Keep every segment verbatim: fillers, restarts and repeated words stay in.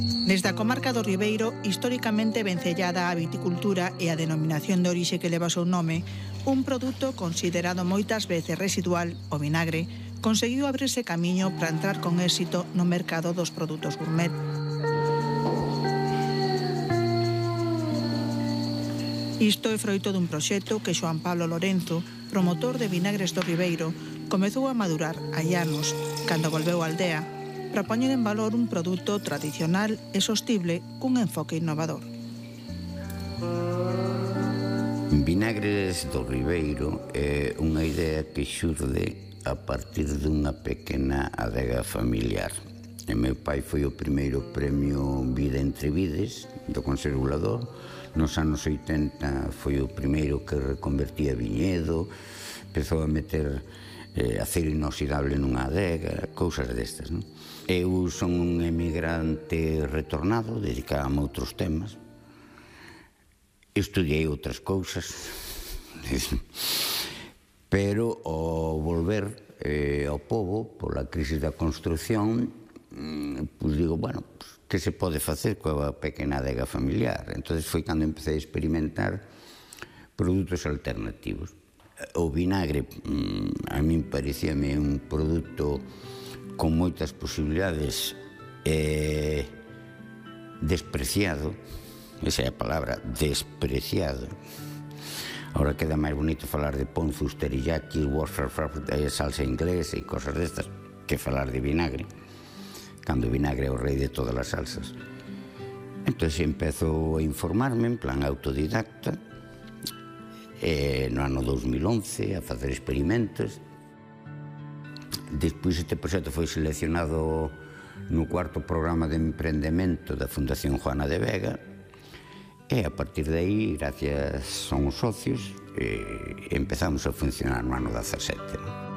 Desde a comarca do Ribeiro, históricamente vencellada á viticultura e a denominación de orixe que leva o seu nome, un produto considerado moitas veces residual, o vinagre, conseguiu abrirse camiño para entrar con éxito no mercado dos produtos gourmet. Isto é froito dun proxecto que Xoán Pablo Lorenzo, promotor de Vinagres do Ribeiro, comezou a madurar hai anos, cando volveu á aldea, para poñer en valor un produto tradicional e sostible cun enfoque innovador. Vinagres do Ribeiro é unha idea que xurde a partir dunha pequena adega familiar. E meu pai foi o primeiro premio Vida entre Vides do Conservador. Nos anos oitenta foi o primeiro que reconvertía viñedo, empezou a meter eh, acero inoxidable nunha adega, cousas destas, non? Eu son un emigrante retornado, dedicábame a outros temas. Estudiei outras cousas, pero ao volver eh, ao pobo, pola crise da construción, pois digo, bueno, pues, que se pode facer coa pequena adega familiar? Entón foi cando empecé a experimentar produtos alternativos. O vinagre, a min parecíame un produto con moitas posibilidades, eh, despreciado, esa é a palabra, despreciado. Ahora queda máis bonito falar de ponzus, teriyaki, salsa inglesa e cosas destas que falar de vinagre, cando o vinagre é o rei de todas as salsas. Entón empezo a informarme en plan autodidacta, e no ano dos mil once a facer experimentos. Despois este proxecto foi seleccionado no cuarto programa de emprendemento da Fundación Juana de Vega e a partir de aí, gracias son os socios, eh, empezamos a funcionar no ano dezasete.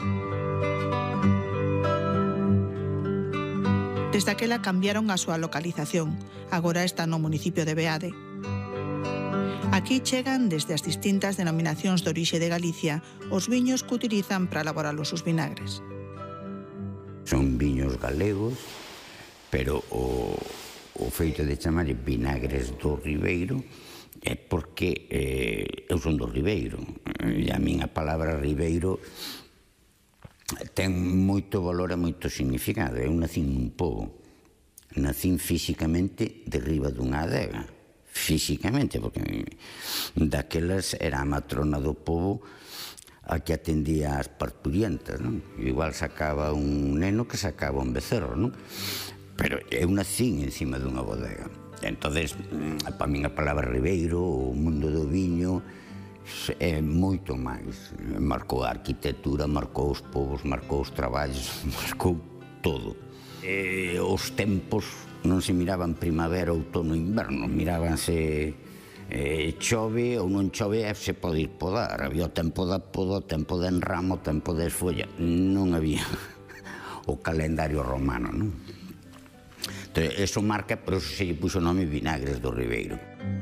Desde aquela cambiaron a súa localización, agora está no municipio de Beade. Aquí chegan desde as distintas denominacións de orixe de Galicia os viños que utilizan para elaborar os seus vinagres. Son viños galegos, pero o, o feito de chamar Vinagres do Ribeiro é porque eh, eu son do Ribeiro, e a min a palabra Ribeiro ten moito valor e moito significado. Eu nacín nun pobo, nacín físicamente derriba dunha adega, físicamente, porque daquelas era a matrona do pobo a que atendía as parturientas, non? Igual sacaba un neno que sacaba un becerro, non? Pero eu nacín encima dunha bodega. Entonces, para min a palabra Ribeiro, o mundo do viño, é moito máis. Marcou a arquitectura, marcou os povos, marcou os traballos, marcou todo. E os tempos non se miraban primavera, outono, inverno, mirábanse eh, chove ou non chove e se pode ir podar. Había o tempo da poda, o tempo de enramo, o tempo de esfolla. Non había o calendario romano, non? Entón, eso marca, por eso se lle puxo o nome Vinagres do Ribeiro.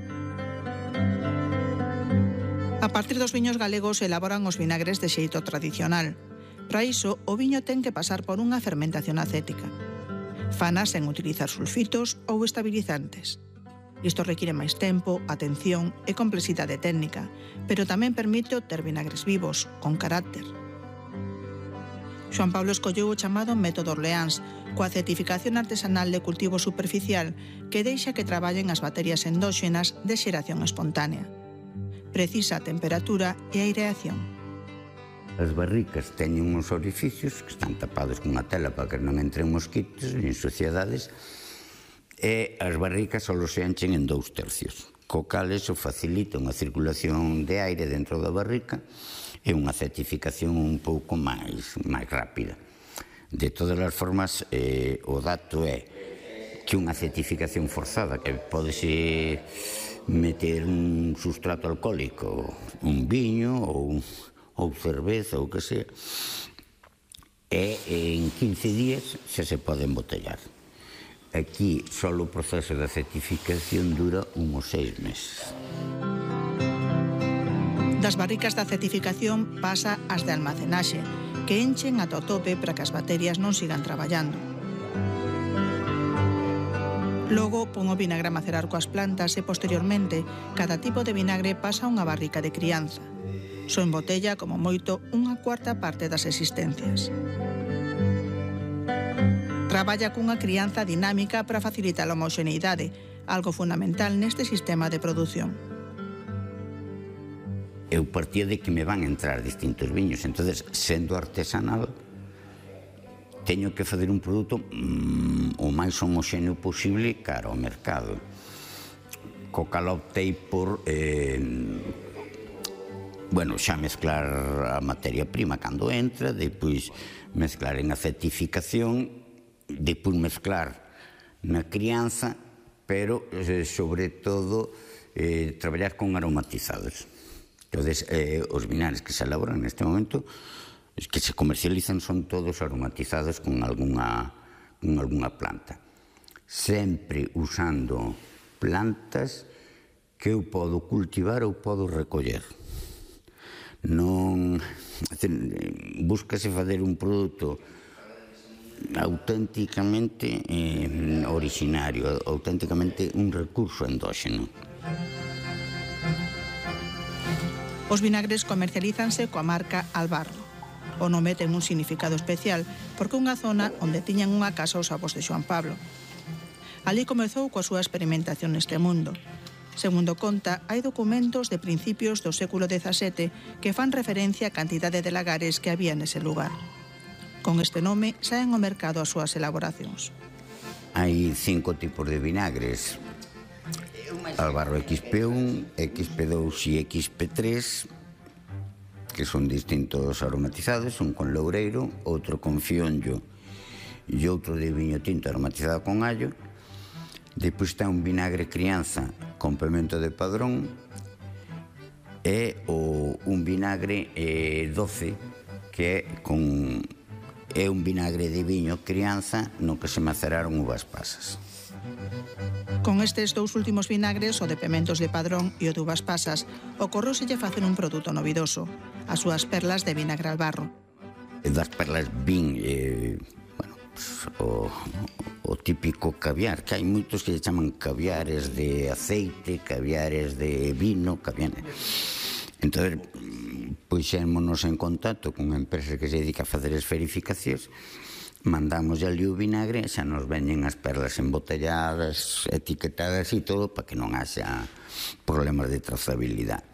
A partir dos viños galegos elaboran os vinagres de xeito tradicional. Para iso, o viño ten que pasar por unha fermentación acética. Fanas sen utilizar sulfitos ou estabilizantes. Isto require máis tempo, atención e complexidade técnica, pero tamén permite obter vinagres vivos, con carácter. Xoán Pablo escolleu o chamado método Orleáns, coa certificación artesanal de cultivo superficial que deixa que traballen as bacterias endóxenas de xeración espontánea. Precisa a temperatura e a aireación. As barricas teñen uns orificios que están tapados cunha tela para que non entren mosquitos nin suciedades, e as barricas só se enchen en dous tercios, co cal eso facilita unha circulación de aire dentro da barrica e unha certificación un pouco máis, máis rápida. De todas as formas, eh, o dato é que unha certificación forzada, que podese meter un sustrato alcohólico, un viño ou, ou cerveza ou que sea, e en quince días xa se pode embotellar. Aquí só o proceso da certificación dura uns seis meses. Das barricas da certificación pasa ás de almacenaxe, que enchen ata o tope para que as bacterias non sigan traballando. Logo, pon o vinagre a macerar coas plantas e, posteriormente, cada tipo de vinagre pasa a unha barrica de crianza. Só embotella, como moito, unha cuarta parte das existencias. Traballa cunha crianza dinámica para facilitar a homoxeneidade, algo fundamental neste sistema de produción. Eu partía de que me van entrar distintos viños, entonces, sendo artesanal, teño que fazer un produto mmm, o máis homoxéneo posible cara ao mercado. Co cal optei por eh, bueno, xa mezclar a materia prima cando entra, depois mezclar en acetificación, depois mezclar na crianza, pero eh, sobre todo eh, traballar con aromatizados. Entonces, eh, os vinagres que se elaboran neste momento, que se comercializan, son todos aromatizados con algunha, con algunha planta. Sempre usando plantas que eu podo cultivar ou podo recoller. Non, búscase fazer un produto auténticamente eh, originario, auténticamente un recurso endóxeno. Os vinagres comercialízanse coa marca Albarro. O nome ten un significado especial porque unha zona onde tiñan unha casa os avós de Xoán Pablo. Alí comezou coa súa experimentación neste mundo. Segundo conta, hai documentos de principios do século dezasete que fan referencia á cantidade de lagares que había nese lugar. Con este nome saen ao mercado as súas elaboracións. Hai cinco tipos de vinagres: Albarro equis pe un, equis pe dous e equis pe tres, que son distintos aromatizados, un con loureiro, outro con fionllo e outro de viño tinto aromatizado con allo. Depois está un vinagre crianza con pemento de padrón e o, un vinagre eh, doce, que é con é un vinagre de viño crianza no que se maceraron uvas pasas. Con estes dous últimos vinagres, o de pementos de padrón e o de uvas pasas, ocorróselle facer un produto novidoso, as súas perlas de vinagre Albarro. Das perlas vin, eh, bueno, pues, o, o típico caviar, que hai moitos que lle chaman caviares de aceite, caviares de vino, caviares. Entón, puxémonos en contacto con unha empresa que se dedica a facer as verificacións, mandamos ali o vinagre, xa nos veñen as perlas embotelladas, etiquetadas e todo, para que non haxa problemas de trazabilidade.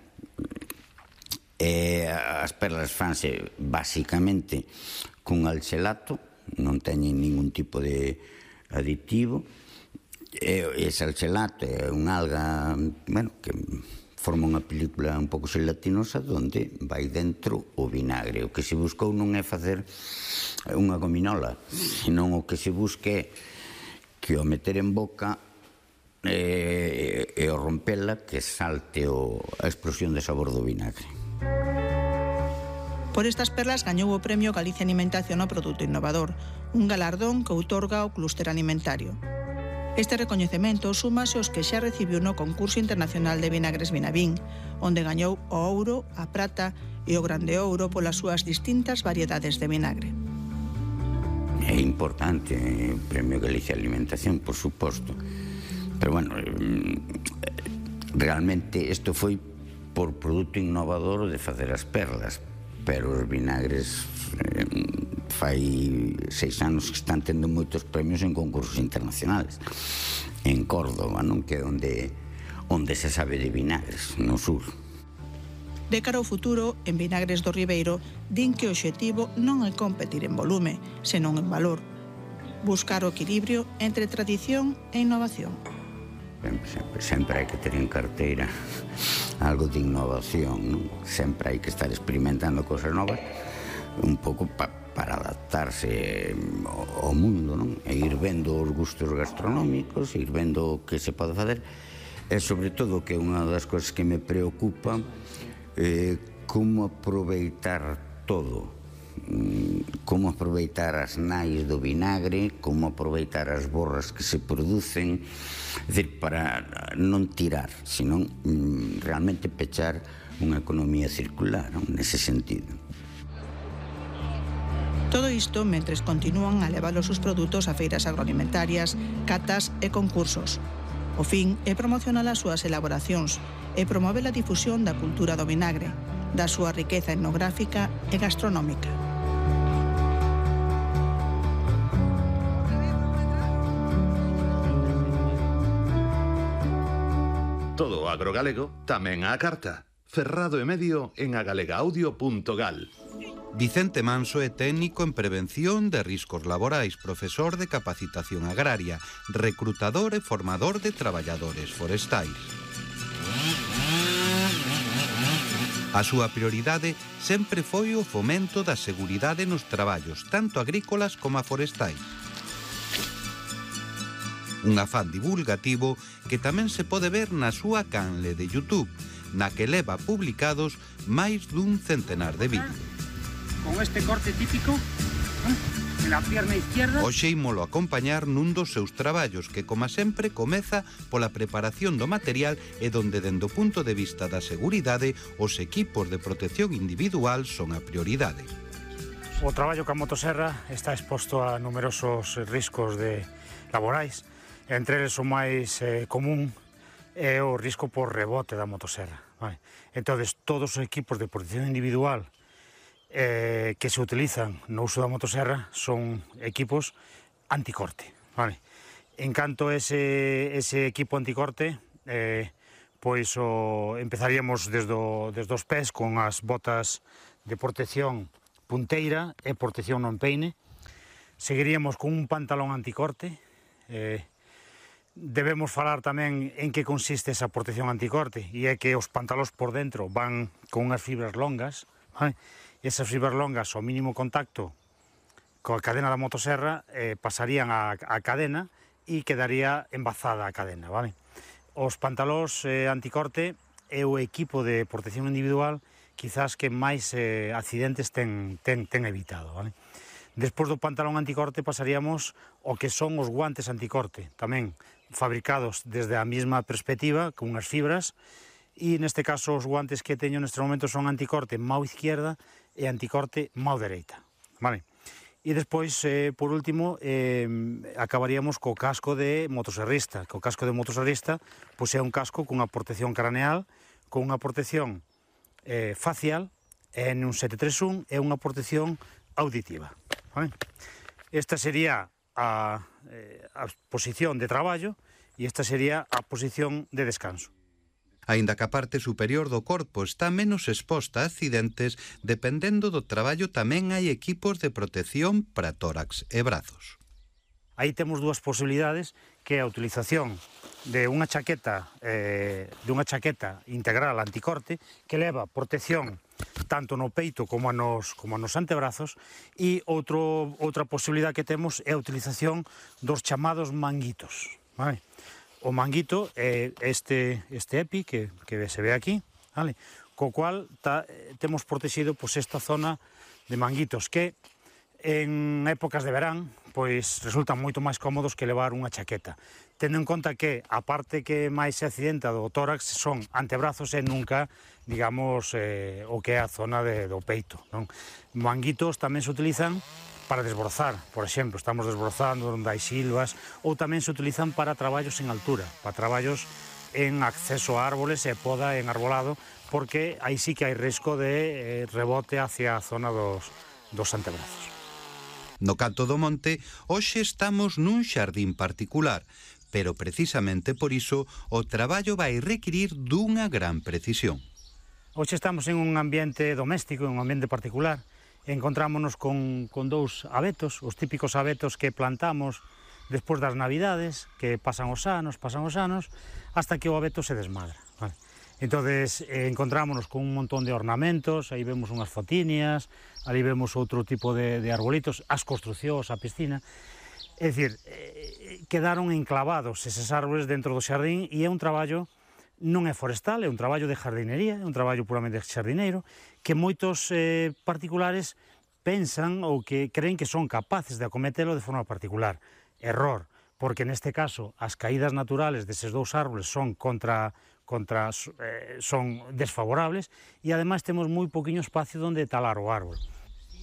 E as perlas fanse basicamente con alxelato, non teñen ningún tipo de aditivo, e ese alxelato é unha alga, bueno, que forma unha película un pouco gelatinosa onde vai dentro o vinagre. O que se buscou non é facer unha gominola, senón o que se busque que o meter en boca e, e o rompela, que salte o, a explosión de sabor do vinagre. Por estas perlas gañou o premio Galicia Alimentación ao Produto Innovador, un galardón que outorga o Clúster Alimentario. Este recoñecemento súmase aos que xa recibiu no concurso internacional de vinagres Vinavín, onde gañou o ouro, a prata e o grande ouro polas súas distintas variedades de vinagre. É importante o premio Galicia Alimentación, por suposto. Pero, bueno, realmente isto foi por produto innovador de facer as perlas, pero os vinagres eh, fai seis anos que están tendo moitos premios en concursos internacionales. En Córdoba, non? Que é onde, onde se sabe de vinagres, no sur. De cara ao futuro, en Vinagres do Ribeiro, din que o obxectivo non é competir en volume, senón en valor. Buscar o equilibrio entre tradición e innovación. Sempre, sempre, sempre hai que ter en carteira algo de innovación, non? Sempre hai que estar experimentando cosas novas, un pouco pa, para adaptarse ao mundo, non? E ir vendo os gustos gastronómicos, ir vendo o que se pode facer, e sobre todo que unha das cousas que me preocupa é como aproveitar todo, como aproveitar as nais do vinagre, como aproveitar as borras que se producen, é dicir, para non tirar, senón realmente pechar unha economía circular, non? Nese sentido. Todo isto mentres continúan a levar os seus produtos a feiras agroalimentarias, catas e concursos. O fin é promocionar as súas elaboracións e promover a difusión da cultura do vinagre, da súa riqueza etnográfica e gastronómica. Todo o agrogalego tamén á carta. Ferrado e medio en agalegaudio punto gal. Vicente Manso é técnico en prevención de riscos laborais, profesor de capacitación agraria, recrutador e formador de traballadores forestais. A súa prioridade sempre foi o fomento da seguridade nos traballos, tanto agrícolas como forestais. Un afán divulgativo que tamén se pode ver na súa canle de YouTube, na que leva publicados máis dun centenar de vídeos. Con este corte típico, ¿eh? En la pierna izquierda. Hoxe ímolo acompañar nun dos seus traballos que, como sempre, comeza pola preparación do material e donde, dende o punto de vista da seguridade, os equipos de protección individual son a prioridade. O traballo ca motoserra está exposto a numerosos riscos de laborais. Entre eles o máis eh, común é o risco por rebote da motoserra. Vale? Entón, todos os equipos de protección individual Eh, que se utilizan no uso da motoserra son equipos anticorte, vale? En canto ese, ese equipo anticorte, eh, pois o, empezaríamos desde, o, desde os pés con as botas de protección punteira e protección no empeine. Seguiríamos con un pantalón anticorte. Eh, debemos falar tamén en que consiste esa protección anticorte, e é que os pantalóns por dentro van con unhas fibras longas, vale? Esas fibras longas, ao mínimo contacto coa cadena da motoserra, eh, pasarían a, a cadena e quedaría embazada a cadena, vale? Os pantalóns eh, anticorte é o equipo de protección individual quizás que máis eh, accidentes ten, ten, ten evitado, vale? Despois do pantalón anticorte pasaríamos o que son os guantes anticorte, tamén fabricados desde a mesma perspectiva, con unhas fibras, e neste caso os guantes que teño neste momento son anticorte mão izquierda e anticorte mão dereita, vale? E despois, eh, por último, eh, acabaríamos co casco de motoserrista. Que o casco de motoserrista pois é un casco cunha protección craneal, con unha protección eh, facial, N un sete tres un, e unha protección auditiva, vale? Esta sería a, eh, a posición de traballo e esta sería a posición de descanso. Aínda que a parte superior do corpo está menos exposta a accidentes, dependendo do traballo tamén hai equipos de protección para tórax e brazos. Aí temos dúas posibilidades, que é a utilización de unha chaqueta, eh, de unha chaqueta integral anticorte, que leva protección tanto no peito como nos, como nos antebrazos, e outro, outra posibilidade que temos é a utilización dos chamados manguitos, vale? O manguito é este, este EPI que, que se ve aquí, vale? Co cual ta, temos protegido pois, esta zona de manguitos que en épocas de verán pois resultan moito máis cómodos que levar unha chaqueta. Tendo en conta que a parte que máis se accidenta do tórax son antebrazos e nunca, digamos, eh, o que é a zona de, do peito, non? Manguitos tamén se utilizan para desbrozar, por exemplo, estamos desbrozando onde hai silvas, ou tamén se utilizan para traballos en altura, para traballos en acceso a árboles e poda en arbolado, porque aí sí que hai risco de eh, rebote hacia a zona dos, dos antebrazos. No Canto do Monte, hoxe estamos nun xardín particular, pero precisamente por iso o traballo vai requirir dunha gran precisión. Hoxe estamos en un ambiente doméstico, en un ambiente particular. Encontrámonos con, con dous abetos, os típicos abetos que plantamos despois das navidades, que pasan os anos, pasan os anos, hasta que o abeto se desmadra, vale? Entonces, eh, encontrámonos con un montón de ornamentos, aí vemos unhas fotinias, ali vemos outro tipo de, de arbolitos, as construcións, a piscina. É dicir, eh, quedaron enclavados eses árboles dentro do xardín e é un traballo, non é forestal, é un traballo de jardinería, é un traballo puramente xardineiro, que moitos eh, particulares pensan ou que creen que son capaces de acometelo de forma particular. Error, porque neste caso as caídas naturales deses dous árboles son contra, contra eh, son desfavorables e ademais temos moi poquinho espacio onde talar o árbol.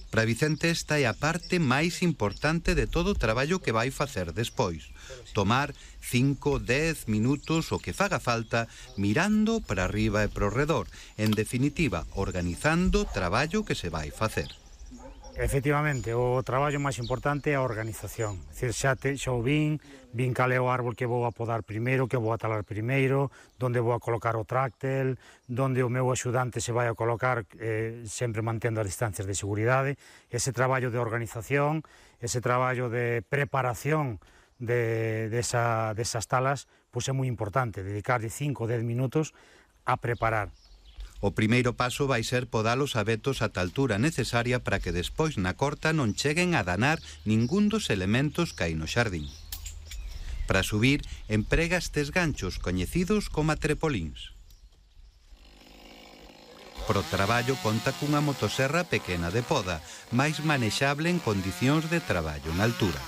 Para Vicente esta é a parte máis importante de todo o traballo que vai facer despois. Tomar cinco, dez minutos o que faga falta mirando para arriba e para o redor. En definitiva, organizando o traballo que se vai facer. Efectivamente, o traballo máis importante é a organización. Dicir, xa, te, xa o vin, vin cal é o árbol que vou a podar primeiro, que vou a talar primeiro, donde vou a colocar o tráctel, donde o meu axudante se vai a colocar, eh, sempre mantendo as distancias de seguridade. Ese traballo de organización, ese traballo de preparación de, de esa, desas talas, pois é moi importante, dedicarlle cinco ou dez minutos a preparar. O primeiro paso vai ser podar os abetos ata a altura necesaria para que despois na corta non cheguen a danar ningún dos elementos que hai no xardín. Para subir, emprega estes ganchos coñecidos como trepolíns. Pro traballo conta cunha motoserra pequena de poda, máis manexable en condicións de traballo na altura.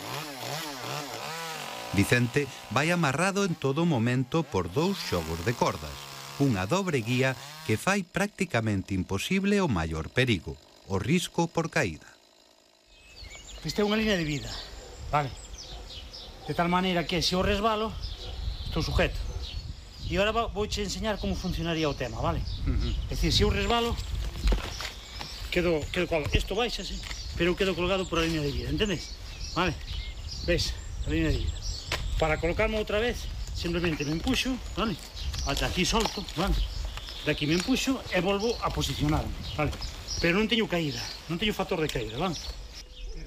Vicente vai amarrado en todo momento por dous xogos de cordas, unha dobre guía que fai prácticamente imposible o maior perigo, o risco por caída. Esta é unha línea de vida, vale? De tal maneira que se eu resbalo, estou sujeto. E agora vouche enseñar como funcionaría o tema, vale? Uh-huh. É dicir, se eu resbalo, quedo, quedo colgado. Isto baixase, pero eu quedo colgado por a línea de vida, entendes? Vale? Ves, a línea de vida. Para colocarme outra vez, simplemente me empuxo, vale? Ata aquí solto, vale? De aquí me empuxo e volvo a posicionarme, vale? Pero non teño caída, non teño factor de caída, vale?